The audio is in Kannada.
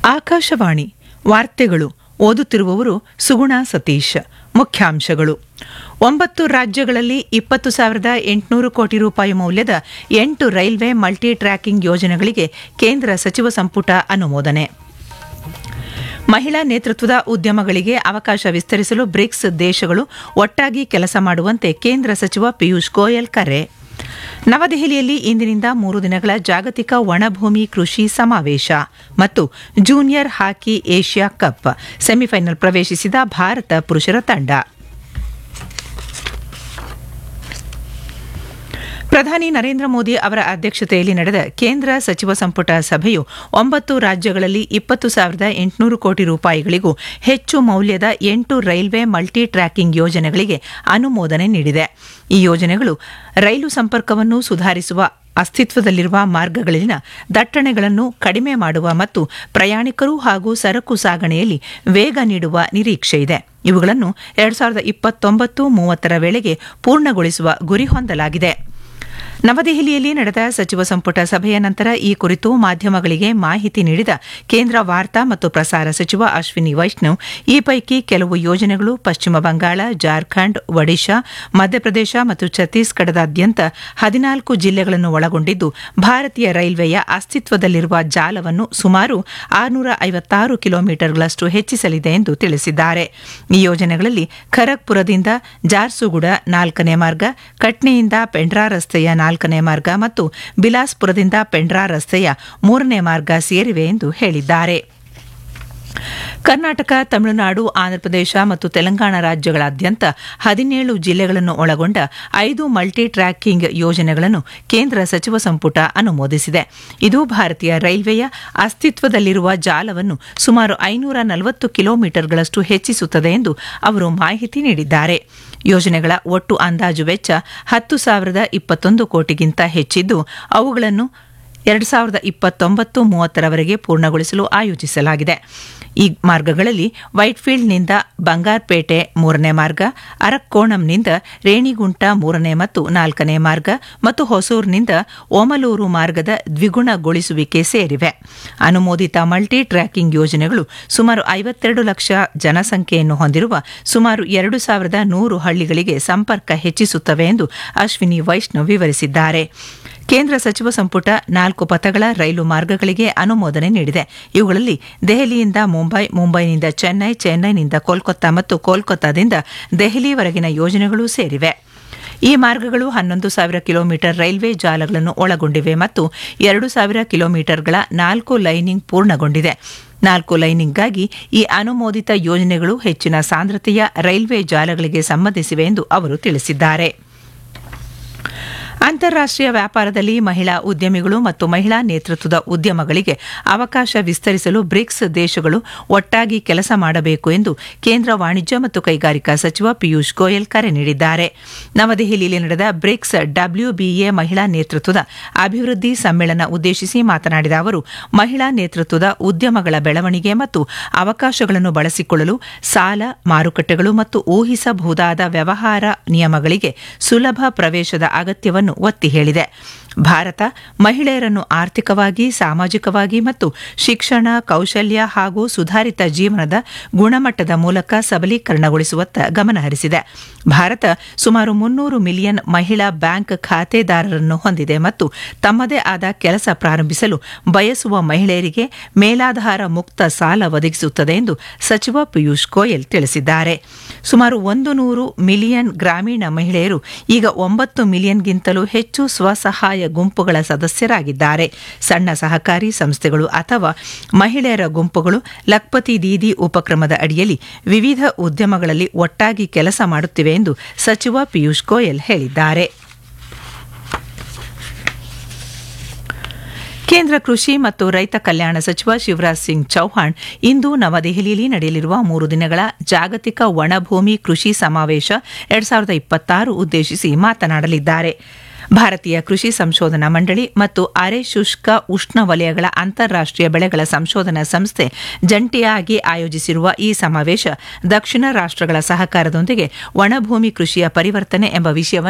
ಆಕಾಶವಾಣಿ ವಾರ್ತೆಗಳು ಓದುತ್ತಿರುವವರು ಸುಗುಣ ಸತೀಶ್. ಮುಖ್ಯಾಂಶಗಳು: 9 ರಾಜ್ಯಗಳಲ್ಲಿ 20,800 ಕೋಟಿ ರೂಪಾಯಿ ಮೌಲ್ಯದ 8 ರೈಲ್ವೆ ಮಲ್ಟಿ ಟ್ರ್ಯಾಕಿಂಗ್ ಯೋಜನೆಗಳಿಗೆ ಕೇಂದ್ರ ಸಚಿವ ಸಂಪುಟ ಅನುಮೋದನೆ. ಮಹಿಳಾ ನೇತೃತ್ವದ ಉದ್ಯಮಗಳಿಗೆ ಅವಕಾಶ ವಿಸ್ತರಿಸಲು ಬ್ರಿಕ್ಸ್ ದೇಶಗಳು ಒಟ್ಟಾಗಿ ಕೆಲಸ ಮಾಡುವಂತೆ ಕೇಂದ್ರ ಸಚಿವ ಪಿಯೂಷ್ ಗೋಯಲ್ ಕರೆ. ನವದೆಹಲಿಯಲ್ಲಿ ಇಂದಿನಿಂದ 3 ದಿನಗಳ ಜಾಗತಿಕ ಒಣಭೂಮಿ ಕೃಷಿ ಸಮಾವೇಶ ಮತ್ತು junior hockey Asia cup semifinal ಪ್ರವೇಶಿಸಿದ ಭಾರತ ಪುರುಷರ ತಂಡ. ಪ್ರಧಾನಿ ನರೇಂದ್ರ ಮೋದಿ ಅವರ ಅಧ್ಯಕ್ಷತೆಯಲ್ಲಿ ನಡೆದ ಕೇಂದ್ರ ಸಚಿವ ಸಂಪುಟ ಸಭೆಯು 9 ರಾಜ್ಯಗಳಲ್ಲಿ 20,800 ಕೋಟಿ ರೂಪಾಯಿಗಳಿಗೂ ಹೆಚ್ಚು ಮೌಲ್ಯದ 8 ರೈಲ್ವೆ ಮಲ್ಟಿ ಟ್ರ್ಯಾಕಿಂಗ್ ಯೋಜನೆಗಳಿಗೆ ಅನುಮೋದನೆ ನೀಡಿದೆ. ಈ ಯೋಜನೆಗಳು ರೈಲು ಸಂಪರ್ಕವನ್ನು ಸುಧಾರಿಸುವ, ಅಸ್ತಿತ್ವದಲ್ಲಿರುವ ಮಾರ್ಗಗಳಲ್ಲಿನ ದಟ್ಟಣೆಗಳನ್ನು ಕಡಿಮೆ ಮಾಡುವ ಮತ್ತು ಪ್ರಯಾಣಿಕರು ಹಾಗೂ ಸರಕು ಸಾಗಣೆಯಲ್ಲಿ ವೇಗ ನೀಡುವ ನಿರೀಕ್ಷೆಯಿದೆ. ಇವುಗಳನ್ನು 2029-30 ವೇಳೆಗೆ ಪೂರ್ಣಗೊಳಿಸುವ ಗುರಿ ಹೊಂದಲಾಗಿದೆ. ನವದೆಹಲಿಯಲ್ಲಿ ನಡೆದ ಸಚಿವ ಸಂಪುಟ ಸಭೆಯ ನಂತರ ಈ ಕುರಿತು ಮಾಧ್ಯಮಗಳಿಗೆ ಮಾಹಿತಿ ನೀಡಿದ ಕೇಂದ್ರ ವಾರ್ತಾ ಮತ್ತು ಪ್ರಸಾರ ಸಚಿವ ಅಶ್ವಿನಿ ವೈಷ್ಣವ್, ಈ ಪೈಕಿ ಕೆಲವು ಯೋಜನೆಗಳು ಪಶ್ಚಿಮ ಬಂಗಾಳ, ಜಾರ್ಖಂಡ್, ಒಡಿಶಾ, ಮಧ್ಯಪ್ರದೇಶ ಮತ್ತು ಛತ್ತೀಸ್ಗಢದಾದ್ಯಂತ 14 ಜಿಲ್ಲೆಗಳನ್ನು ಒಳಗೊಂಡಿದ್ದು, ಭಾರತೀಯ ರೈಲ್ವೆಯ ಅಸ್ತಿತ್ವದಲ್ಲಿರುವ ಜಾಲವನ್ನು ಸುಮಾರು 656 ಕಿಲೋಮೀಟರ್ಗಳಷ್ಟು ಹೆಚ್ಚಿಸಲಿದೆ ಎಂದು ತಿಳಿಸಿದ್ದಾರೆ. ಈ ಯೋಜನೆಗಳಲ್ಲಿ ಖರಗ್ಪುರದಿಂದ ಜಾರ್ಸುಗುಡ 4ನೇ ಮಾರ್ಗ, ಕಟ್ನಿಯಿಂದ ಪೆಂಡ್ರಾ ರಸ್ತೆಯ 4ನೇ ಮಾರ್ಗ ಮತ್ತು ಬಿಲಾಸ್ಪುರದಿಂದ ಪೆಂಡ್ರಾ ರಸ್ತೆಯ 3ನೇ ಮಾರ್ಗ ಸೇರಿವೆ ಎಂದು ಹೇಳಿದ್ದಾರೆ. ಕರ್ನಾಟಕ, ತಮಿಳುನಾಡು, ಆಂಧ್ರಪ್ರದೇಶ ಮತ್ತು ತೆಲಂಗಾಣ ರಾಜ್ಯಗಳಾದ್ಯಂತ 17 ಜಿಲ್ಲೆಗಳನ್ನು ಒಳಗೊಂಡ 5 ಮಲ್ಟಿ ಟ್ರ್ಯಾಕಿಂಗ್ ಯೋಜನೆಗಳನ್ನು ಕೇಂದ್ರ ಸಚಿವ ಸಂಪುಟ ಅನುಮೋದಿಸಿದೆ. ಇದು ಭಾರತೀಯ ರೈಲ್ವೆಯ ಅಸ್ತಿತ್ವದಲ್ಲಿರುವ ಜಾಲವನ್ನು ಸುಮಾರು 540 ಕಿಲೋಮೀಟರ್ಗಳಷ್ಟು ಹೆಚ್ಚಿಸುತ್ತದೆ ಎಂದು ಅವರು ಮಾಹಿತಿ ನೀಡಿದ್ದಾರೆ. ಯೋಜನೆಗಳ ಒಟ್ಟು ಅಂದಾಜು ವೆಚ್ಚ 10,021 ಕೋಟಿಗಿಂತ ಹೆಚ್ಚಿದ್ದು, ಅವುಗಳನ್ನು 2029-30 ಪೂರ್ಣಗೊಳಿಸಲು ಆಯೋಜಿಸಲಾಗಿದೆ. ಈ ಮಾರ್ಗಗಳಲ್ಲಿ ವೈಟ್ಫೀಲ್ಡ್ನಿಂದ ಬಂಗಾರಪೇಟೆ 3ನೇ ಮಾರ್ಗ, ಅರಕ್ಕೋಣಂನಿಂದ ರೇಣಿಗುಂಟ 3ನೇ ಮತ್ತು 4ನೇ ಮಾರ್ಗ ಮತ್ತು ಹೊಸೂರಿನಿಂದ ಓಮಲೂರು ಮಾರ್ಗದ ದ್ವಿಗುಣಗೊಳಿಸುವಿಕೆ ಸೇರಿವೆ. ಅನುಮೋದಿತ ಮಲ್ಟಿ ಟ್ರ್ಯಾಕಿಂಗ್ ಯೋಜನೆಗಳು ಸುಮಾರು 52 ಲಕ್ಷ ಜನಸಂಖ್ಯೆಯನ್ನು ಹೊಂದಿರುವ ಸುಮಾರು 2,100 ಹಳ್ಳಿಗಳಿಗೆ ಸಂಪರ್ಕ ಹೆಚ್ಚಿಸುತ್ತವೆ ಎಂದು ಅಶ್ವಿನಿ ವೈಷ್ಣವ್ ವಿವರಿಸಿದ್ದಾರೆ. ಕೇಂದ್ರ ಸಚಿವ ಸಂಪುಟ 4 ಪಥಗಳ ರೈಲು ಮಾರ್ಗಗಳಿಗೆ ಅನುಮೋದನೆ ನೀಡಿದೆ. ಇವುಗಳಲ್ಲಿ ದೆಹಲಿಯಿಂದ ಮುಂಬೈ, ಮುಂಬೈನಿಂದ ಚೆನ್ನೈ, ಚೆನ್ನೈನಿಂದ ಕೋಲ್ಕತ್ತಾ ಮತ್ತು ಕೋಲ್ಕತ್ತಾದಿಂದ ದೆಹಲಿವರೆಗಿನ ಯೋಜನೆಗಳು ಸೇರಿವೆ. ಈ ಮಾರ್ಗಗಳು 11,000 ಕಿಲೋಮೀಟರ್ ರೈಲ್ವೆ ಜಾಲಗಳನ್ನು ಒಳಗೊಂಡಿವೆ ಮತ್ತು 2,000 ಕಿಲೋಮೀಟರ್ಗಳ 4 ಲೈನಿಂಗ್ ಪೂರ್ಣಗೊಂಡಿದೆ. 4 ಲೈನಿಂಗ್ಗಾಗಿ ಈ ಅನುಮೋದಿತ ಯೋಜನೆಗಳು ಹೆಚ್ಚಿನ ಸಾಂದ್ರತೆಯ ರೈಲ್ವೆ ಜಾಲಗಳಿಗೆ ಸಂಬಂಧಿಸಿವೆ ಎಂದು ಅವರು ತಿಳಿಸಿದ್ದಾರೆ. ಅಂತಾರಾಷ್ಟೀಯ ವ್ಯಾಪಾರದಲ್ಲಿ ಮಹಿಳಾ ಉದ್ಯಮಿಗಳು ಮತ್ತು ಮಹಿಳಾ ನೇತೃತ್ವದ ಉದ್ಯಮಗಳಿಗೆ ಅವಕಾಶ ವಿಸ್ತರಿಸಲು ಬ್ರಿಕ್ಸ್ ದೇಶಗಳು ಒಟ್ಟಾಗಿ ಕೆಲಸ ಮಾಡಬೇಕು ಎಂದು ಕೇಂದ್ರ ವಾಣಿಜ್ಯ ಮತ್ತು ಕೈಗಾರಿಕಾ ಸಚಿವ ಪಿಯೂಷ್ ಗೋಯಲ್ ಕರೆ ನೀಡಿದ್ದಾರೆ. ನವದೆಹಲಿಯಲ್ಲಿ ನಡೆದ ಬ್ರಿಕ್ಸ್ WBA ಮಹಿಳಾ ನೇತೃತ್ವದ ಅಭಿವೃದ್ಧಿ ಸಮ್ಮೇಳನ ಉದ್ದೇಶಿಸಿ ಮಾತನಾಡಿದ ಅವರು, ಮಹಿಳಾ ನೇತೃತ್ವದ ಉದ್ಯಮಗಳ ಬೆಳವಣಿಗೆ ಮತ್ತು ಅವಕಾಶಗಳನ್ನು ಬಳಸಿಕೊಳ್ಳಲು ಸಾಲ, ಮಾರುಕಟ್ಟೆಗಳು ಮತ್ತು ಊಹಿಸಬಹುದಾದ ವ್ಯವಹಾರ ನಿಯಮಗಳಿಗೆ ಸುಲಭ ಪ್ರವೇಶದ ಅಗತ್ಯವನ್ನು ಒತ್ತಿ ಹೇಳಿದೆ. ಭಾರತ ಮಹಿಳೆಯರನ್ನು ಆರ್ಥಿಕವಾಗಿ, ಸಾಮಾಜಿಕವಾಗಿ ಮತ್ತು ಶಿಕ್ಷಣ, ಕೌಶಲ್ಯ ಹಾಗೂ ಸುಧಾರಿತ ಜೀವನದ ಗುಣಮಟ್ಟದ ಮೂಲಕ ಸಬಲೀಕರಣಗೊಳಿಸುವತ್ತ ಗಮನಹರಿಸಿದೆ. ಭಾರತ ಸುಮಾರು 300 ಮಿಲಿಯನ್ ಮಹಿಳಾ ಬ್ಯಾಂಕ್ ಖಾತೆದಾರರನ್ನು ಹೊಂದಿದೆ ಮತ್ತು ತಮ್ಮದೇ ಆದ ಕೆಲಸ ಪ್ರಾರಂಭಿಸಲು ಬಯಸುವ ಮಹಿಳೆಯರಿಗೆ ಮೇಲಾಧಾರ ಮುಕ್ತ ಸಾಲ ಒದಗಿಸುತ್ತದೆ ಎಂದು ಸಚಿವ ಪಿಯೂಷ್ ಗೋಯಲ್ ತಿಳಿಸಿದ್ದಾರೆ. ಸುಮಾರು 100 ಮಿಲಿಯನ್ ಗ್ರಾಮೀಣ ಮಹಿಳೆಯರು ಈಗ 9 ಮಿಲಿಯನ್ಗಿಂತಲೂ ಹೆಚ್ಚು ಸ್ವಸಹಾಯ ಗುಂಪುಗಳ ಸದಸ್ಯರಾಗಿದ್ದಾರೆ. ಸಣ್ಣ ಸಹಕಾರಿ ಸಂಸ್ಥೆಗಳು ಅಥವಾ ಮಹಿಳೆಯರ ಗುಂಪುಗಳು ಲಖ್ಪತಿ ದೀದಿ ಉಪಕ್ರಮದ ಅಡಿಯಲ್ಲಿ ವಿವಿಧ ಉದ್ಯಮಗಳಲ್ಲಿ ಒಟ್ಟಾಗಿ ಕೆಲಸ ಮಾಡುತ್ತಿವೆ ಎಂದು ಸಚಿವ ಪಿಯೂಷ್ ಗೋಯಲ್ ಹೇಳಿದ್ದಾರೆ. ಕೇಂದ್ರ ಕೃಷಿ ಮತ್ತು ರೈತ ಕಲ್ಯಾಣ ಸಚಿವ ಶಿವರಾಜ್ ಸಿಂಗ್ ಚೌಹಾಣ್ ಇಂದು ನವದೆಹಲಿಯಲ್ಲಿ ನಡೆಯಲಿರುವ 3 ದಿನಗಳ ಜಾಗತಿಕ ಒಣಭೂಮಿ ಕೃಷಿ ಸಮಾವೇಶ 2026 ಉದ್ದೇಶಿಸಿ ಮಾತನಾಡಲಿದ್ದಾರೆ. ಭಾರತೀಯ ಕೃಷಿ ಸಂಶೋಧನಾ ಮಂಡಳಿ ಮತ್ತು ಅರೆ ಶುಷ್ಕ ಉಷ್ಣವಲಯಗಳ ಅಂತಾರಾಷ್ಟೀಯ ಬೆಳೆಗಳ ಸಂಶೋಧನಾ ಸಂಸ್ಥೆ ಜಂಟಿಯಾಗಿ ಆಯೋಜಿಸಿರುವ ಈ ಸಮಾವೇಶ ದಕ್ಷಿಣ ರಾಷ್ಟ್ರಗಳ ಸಹಕಾರದೊಂದಿಗೆ ಒಣಭೂಮಿ ಕೃಷಿಯ ಪರಿವರ್ತನೆ ಎಂಬ ವಿಷಯವನ್ನು